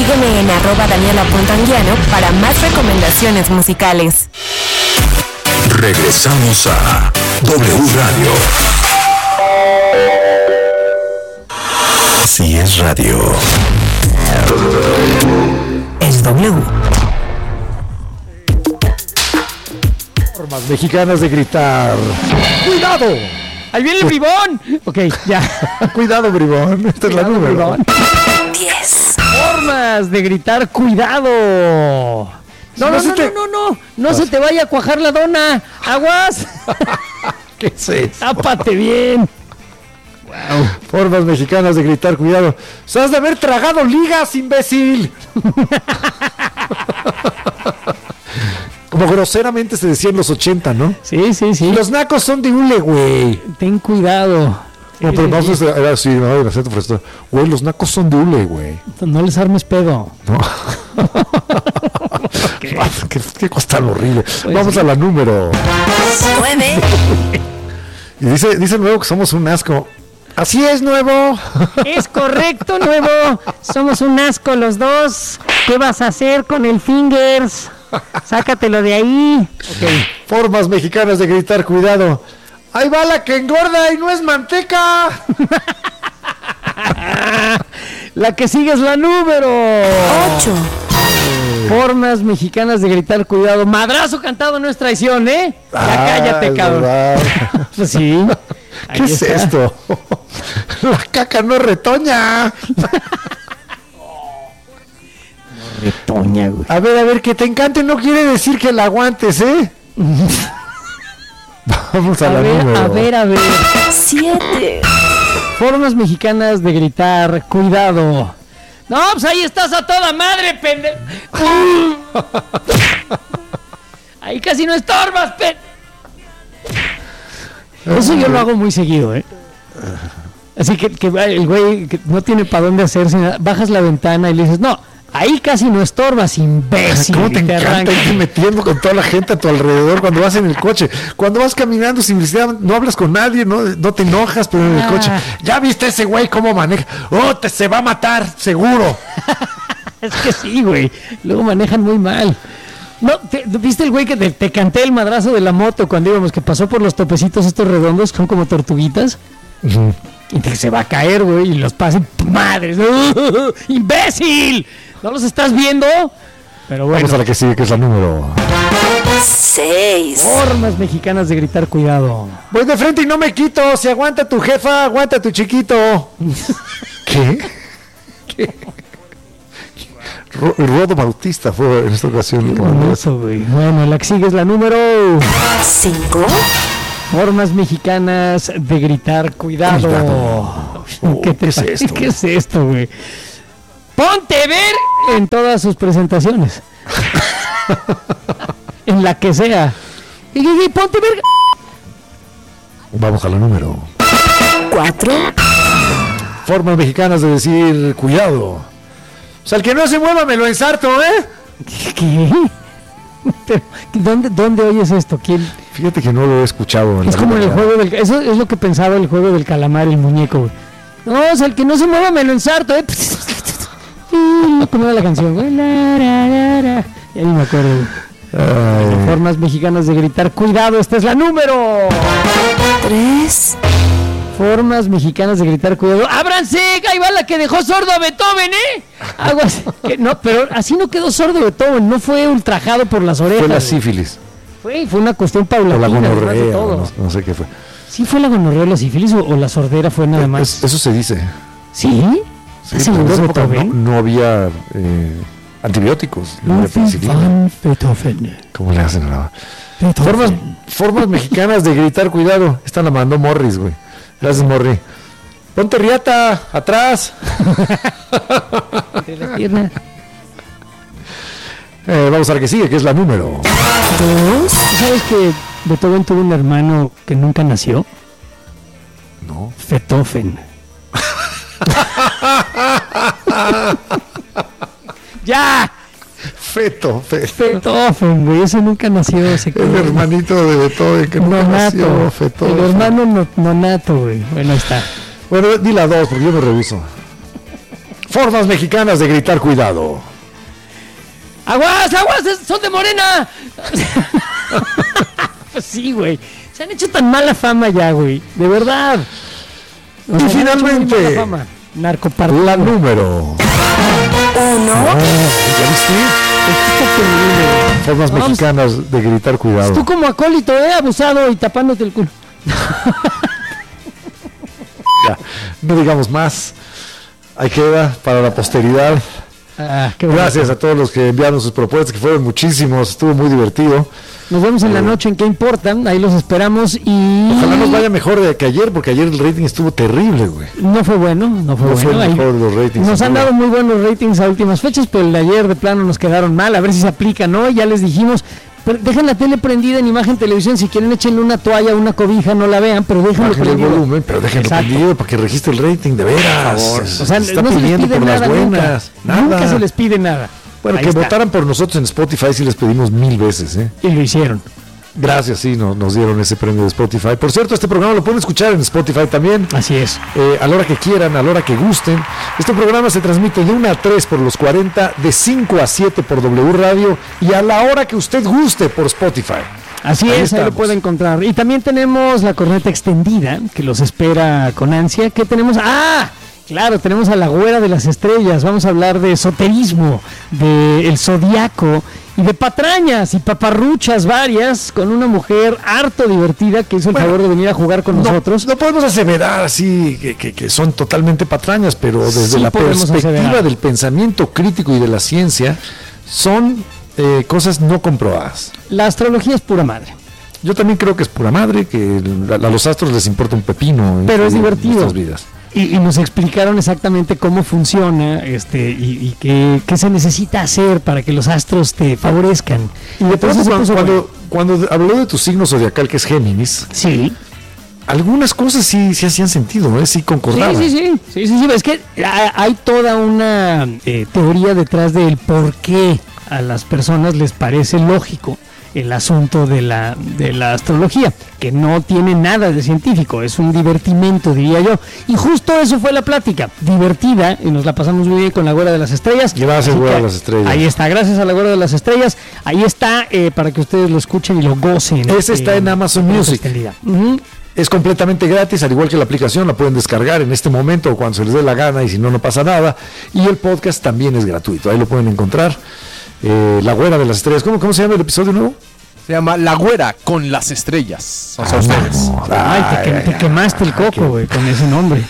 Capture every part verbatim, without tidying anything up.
Sígueme en arroba daniela.anguiano para más recomendaciones musicales. Regresamos a W Radio. Si es radio, es W. Formas mexicanas de gritar. ¡Cuidado! ¡Ahí viene el bribón! Ok, ya. Cuidado, bribón. Esta es la número. diez. Formas de gritar ¡cuidado! No, no, no, no, no, no. No se te vaya a cuajar la dona. ¡Aguas! ¿Qué es eso? ¡Tápate bien! Wow. Formas mexicanas de gritar, cuidado. ¡Se has de haber tragado ligas, imbécil! Como groseramente se decía en los ochenta, ¿no? Sí, sí, sí. Los nacos son de hule, güey. Ten cuidado. No, pero vamos a era así, no, era acento por esto. Güey, los nacos son de hule, güey. No les armes pedo. No. ¿Qué? ¿Qué, qué cosa tan horrible? Pues vamos sí. a la número nueve. Y dice, dice Nuevo que somos un asco. Así es, Nuevo. Es correcto, Nuevo. Somos un asco los dos. ¿Qué vas a hacer con el fingers? Sácatelo de ahí. Okay. Formas mexicanas de gritar, cuidado. Ahí va la que engorda y no es manteca. La que sigue es la número ocho. Formas mexicanas de gritar, cuidado. Madrazo cantado no es traición, ¿eh? Ya ah, cállate, cabrón. Pues sí. ¿Qué es está. esto? La caca no retoña. Retoña, güey. A ver, a ver, que te encante no quiere decir que la aguantes, ¿eh? Vamos a, a la ver, número. A ver, a ver. siete. Formas mexicanas de gritar, cuidado. No, pues ahí estás a toda madre, pendejo. Ahí casi no estorbas, pendejo. Eso yo lo hago muy seguido, ¿eh? Así que, que el güey que no tiene para dónde hacerse, bajas la ventana y le dices, no, ahí casi no estorbas, imbécil. ¿Cómo te, te encanta irte metiendo con toda la gente a tu alrededor cuando vas en el coche? Cuando vas caminando sin necesidad, no hablas con nadie, no, no te enojas, pero en el ah. coche, ¿ya viste ese güey cómo maneja? ¡Oh, te se va a matar, seguro! Es que sí, güey, luego manejan muy mal. No, te, ¿viste el güey que te, te canté el madrazo de la moto cuando íbamos, que pasó por los topecitos estos redondos, son como tortuguitas? Uh-huh. Y que se va a caer, güey, y los pasen, madres, ¡uh, imbécil! ¿No los estás viendo? Pero bueno. Vamos a la que sigue, que es la número seis. Formas mexicanas de gritar, cuidado. Voy de frente y no me quito. Si aguanta tu jefa, aguanta tu chiquito. ¿Qué? ¿Qué? Rodo Bautista fue en esta ocasión. Eso, güey. Bueno, la que sigue es la número cinco. Formas mexicanas de gritar, cuidado. cuidado. Oh, ¿Qué, te ¿Qué es esto? ¿Qué es esto, güey? Ponte ver en todas sus presentaciones. En la que sea. Y, y, y ponte ver. Vamos a la número cuatro. Formas mexicanas de decir cuidado. O sea, el que no se mueva me lo ensarto, ¿eh? ¿Qué? ¿Dónde, ¿Dónde oyes esto? ¿Quién? Fíjate que no lo he escuchado. En es como en el juego del... Eso es lo que pensaba el juego del calamar, el muñeco, güey. No, o sea, el que no se mueva me lo ensarto, ¿eh? ¿Cómo era la canción, güey? Ya ni me acuerdo, güey. Formas mexicanas de gritar, cuidado, esta es la número tres. Formas mexicanas de gritar, cuidado. ¡Ábranse! Ahí va la que dejó sordo a Beethoven, ¿eh? Aguas. Que no, pero así no quedó sordo Beethoven, no fue ultrajado por las orejas. Fue la sífilis. Fue, fue una cuestión paulatina. O la gonorrea, no, no sé qué fue. ¿Sí fue la gonorrea o la sífilis o, o la sordera fue nada más? Es, eso se dice. ¿Sí? Sí, ¿seguro Beethoven? No, no había eh, antibióticos. No había penicilina. Beethoven. ¿Cómo le hacen ahora? Formas, formas mexicanas de gritar, cuidado. Esta la mandó Morris, güey. Gracias, Morri. Ponte riata, atrás. De la pierna. Eh, vamos a la que sigue, que es la número dos. ¿Sabes que Beethoven tuvo un hermano que nunca nació? No. Fetofen. ¡Ya! Feto, fe. Fetofen, güey, ese nunca nació. Se el hermanito de Beethoven que nunca nonato. nació. Fetofen. El hermano no, nonato, güey. Bueno, ahí está. Bueno, di la dos, porque yo me rehuso. Formas mexicanas de gritar cuidado. ¡Aguas, aguas! ¡Son de Morena! Pues sí, güey. Se han hecho tan mala fama ya, güey. De verdad. O sea, y finalmente, narcopartido. la número Uno. Oh, ¿ya viste? Formas Vamos. mexicanas de gritar cuidado. Tú como acólito, ¿eh? Abusado y tapándote el culo. Ya, no digamos más. Ahí queda para la posteridad. Ah, qué Gracias a todos los que enviaron sus propuestas, que fueron muchísimos. Estuvo muy divertido. Nos vemos en la noche en ¿Qué importa? Ahí los esperamos y... Ojalá nos vaya mejor de que ayer, porque ayer el rating estuvo terrible, güey. No fue bueno, no fue No bueno. fue el mejor Ahí de los ratings. nos han seguro. dado muy buenos ratings a últimas fechas, pero el de ayer de plano nos quedaron mal. A ver si se aplica, ¿no? Ya les dijimos... Pero dejen la tele prendida en imagen televisión. Si quieren, échenle una toalla, una cobija, no la vean, pero déjenlo Bájenle el prendido. volumen, pero déjenlo Exacto. prendido para que registre el rating, de veras. O sea, Se está no se les pidiendo pide por las nada buenas. nunca. Nada. Nunca se les pide nada. Bueno, Ahí que está. votaran por nosotros en Spotify sí les pedimos mil veces, ¿eh? Y lo hicieron. Gracias, sí, nos, nos dieron ese premio de Spotify. Por cierto, este programa lo pueden escuchar en Spotify también. Así es. Eh, a la hora que quieran, a la hora que gusten. Este programa se transmite de una a tres por los cuarenta, de cinco a siete por W Radio y a la hora que usted guste por Spotify. Así Ahí es, ahí lo estamos. puede encontrar. Y también tenemos la corneta extendida, que los espera con ansia. ¿Qué tenemos? ¡Ah! Claro, tenemos a la güera de las estrellas. Vamos a hablar de esoterismo, de el zodiaco y de patrañas y paparruchas varias con una mujer harto divertida que hizo el Bueno, favor de venir a jugar con No, nosotros. no podemos aseverar así que, que- que son totalmente patrañas, pero desde Sí la podemos perspectiva aseverar. del pensamiento crítico y de la ciencia, son eh, cosas no comprobadas. La astrología es pura madre. Yo también creo que es pura madre, que el- a, a los astros les importa un pepino. en- Pero es en divertido. nuestras vidas. Y, y nos explicaron exactamente cómo funciona este y, y qué, qué se necesita hacer para que los astros te favorezcan. Y de pronto, Entonces, cuando, pues, cuando, cuando habló de tu signo zodiacal, que es Géminis, sí. algunas cosas sí, sí hacían sentido, ¿no? Sí concordaban. Sí, sí, sí, sí, sí, sí, es que ha- hay toda una eh, teoría detrás del por qué a las personas les parece lógico el asunto de la, de la astrología, que no tiene nada de científico, es un divertimento, diría yo. Y justo eso fue la plática, divertida, y nos la pasamos muy bien con la Güera de las Estrellas. Gracias, Así Güera que de las Estrellas. Ahí está, gracias a la Güera de las Estrellas. Ahí está, eh, para que ustedes lo escuchen y lo gocen. Ese está en Amazon Music. Ujú. Es completamente gratis, al igual que la aplicación, la pueden descargar en este momento o cuando se les dé la gana y si no, no pasa nada. Y el podcast también es gratuito, ahí lo pueden encontrar. Eh, la Güera de las Estrellas, ¿cómo, ¿cómo se llama el episodio nuevo? Se llama La Güera con las estrellas. O sea, ustedes. Ay, te, que- te quemaste el coco, güey, con ese nombre.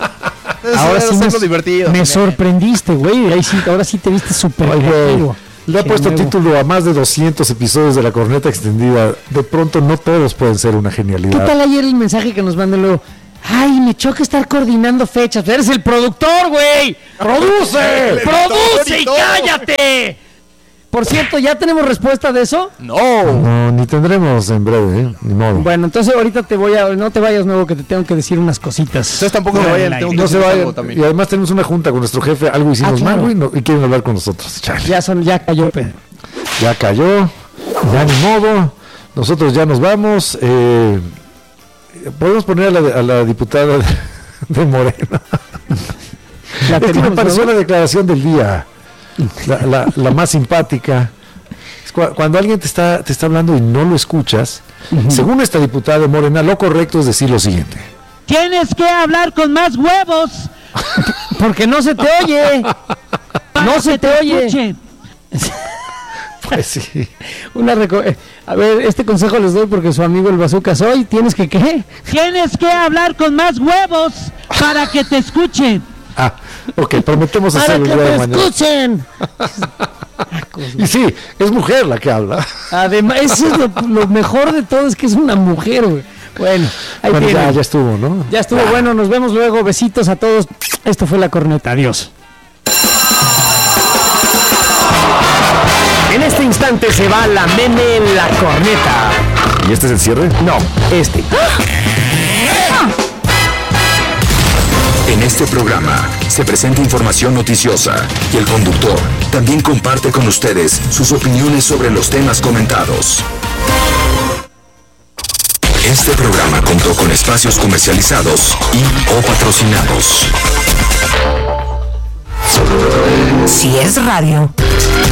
Ahora sí me, divertido. me sorprendiste, güey. Ahí sí, ahora sí te viste súper Ay, güey. creativo. Le ha Qué puesto nuevo. título a más de doscientos episodios de la corneta extendida. De pronto no todos pueden ser una ¿Qué genialidad. tal ayer el mensaje que nos mandó luego? Ay, me choca estar coordinando fechas. Eres el productor, güey. ¡Produce! ¡Produce y todo. cállate! Por cierto, ¿ya tenemos respuesta de eso? No. No, ni tendremos en breve, ¿eh? Ni modo. Bueno, entonces ahorita te voy a... No te vayas, nuevo, que te tengo que decir unas cositas. Ustedes tampoco se Fuera vayan, del tengo aire. que No se decirles vayan. algo también. Y además tenemos una junta con nuestro jefe. Algo hicimos Ah, claro. mal, güey, no- y quieren hablar con nosotros. Chale. Ya son, ya cayó, Pedro. Ya cayó, ya ni modo. Nosotros ya nos vamos. Eh, Podemos poner a la, a la diputada de, de Morena. La Es que me tenemos, pareció ¿no? la declaración del día. La, la- la más simpática. Es cua- Cuando alguien te está, te está hablando y no lo escuchas, según esta diputada de Morena, lo correcto es decir lo siguiente. Tienes que hablar con más huevos. Porque no se te oye. No se te oye. Escuche. Pues sí. Una reco- eh, a ver, este consejo les doy porque su amigo el Bazooka soy. ¿Tienes que qué? Tienes que hablar con más huevos para que te escuchen. Ah, ok, prometemos Para hacerlo que el día de me mañana. escuchen. Y sí, es mujer la que habla. Además, eso es lo, lo mejor de todo, es que es una mujer, güey. Bueno, ahí Bueno, ya, tienen. ya estuvo, ¿no? Ya estuvo bueno, nos vemos luego. Besitos a todos. Esto fue La Corneta. Adiós. En este instante se va la meme en La Corneta. ¿Y este es el cierre? No, este. En este programa se presenta información noticiosa y el conductor también comparte con ustedes sus opiniones sobre los temas comentados. Este programa contó con espacios comercializados y o patrocinados. Si es radio.